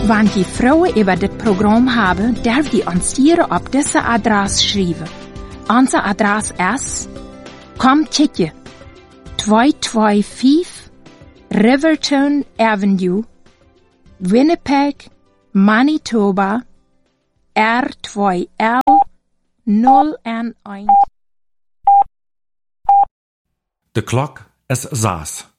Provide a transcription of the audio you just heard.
Wanneer je vragen über das Programm haben, darf je ons hier op deze adres schrijven. Onze adres is Komtje 225 Riverton Avenue, Winnipeg, Manitoba, R2L 011. De klok is 6.